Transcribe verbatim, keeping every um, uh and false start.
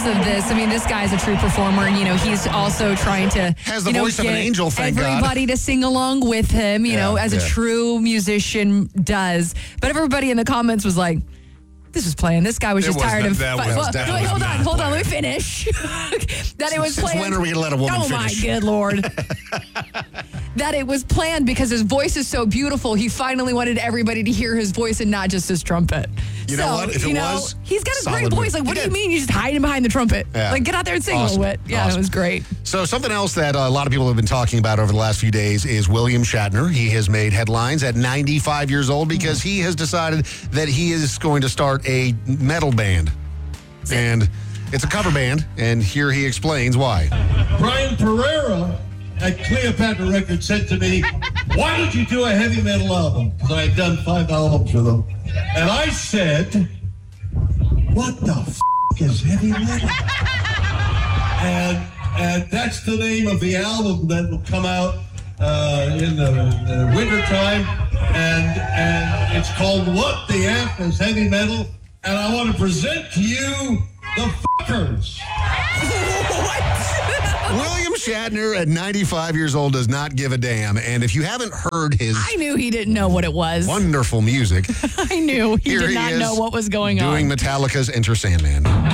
of this, I mean, this guy's a true performer. You know, he's also trying to Has the you know, voice of an get angel, thank God. everybody to sing along with him, you Yeah, know, as yeah. a true musician does. But everybody in the comments was like, this was playing. This guy was It just was tired not- of. that fi- was well, definitely wait, hold on, not hold on. playing. Let me finish. that it was Since planned. when are we gonna let a woman oh finish? my good Lord. That it was planned because his voice is so beautiful. He finally wanted everybody to hear his voice and not just his trumpet. You so, know what? If it you know, was, he's got a solid great voice. move. Like, what He do you did. mean? You just hiding behind the trumpet? Yeah. Like, get out there and sing Awesome. a little bit. Yeah, Awesome. it was great. So something else that uh, a lot of people have been talking about over the last few days is William Shatner. He has made headlines at ninety-five years old because he has decided that he is going to start a metal band. And it's a cover band, and here he explains why. Brian Pereira at Cleopatra Records said to me, why don't you do a heavy metal album? Because I had done five albums with them. And I said, what the f*** is heavy metal? And, and that's the name of the album that will come out uh, in the, the winter time. And, and it's called What the F is Heavy Metal. And I want to present to you the fuckers. William Shatner at ninety-five years old does not give a damn. And if you haven't heard his I knew he didn't know what it was. wonderful music, I knew he here did he not is know what was going doing on. Metallica's Enter Sandman.